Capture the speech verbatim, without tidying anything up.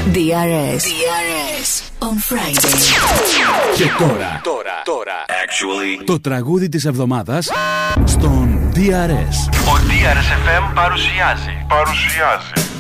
ντι αρ ες. ντι αρ ες on Friday. Και τώρα, τώρα, τώρα, actually, το τραγούδι της εβδομάδας στον ντι αρ ες. Ο ντι αρ ες εφ εμ παρουσιάζει. Παρουσιάζει.